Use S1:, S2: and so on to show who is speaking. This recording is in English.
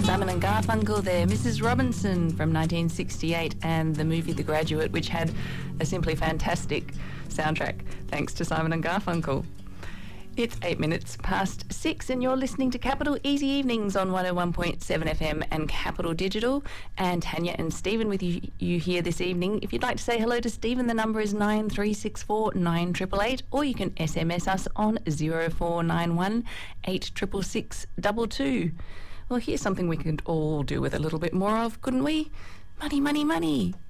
S1: Simon and Garfunkel there, Mrs. Robinson from 1968, and the movie The Graduate, which had a simply fantastic soundtrack, thanks to Simon and Garfunkel. It's 8 minutes past 6 and you're listening to Capital Easy Evenings on 101.7 FM and Capital Digital. And Tanya and Stephen with you here this evening. If you'd like to say hello to Stephen, the number is 9364 9888, or you can SMS us on 0491 866 22. Well, here's something we could all do with a little bit more of, couldn't we? Money, money, money.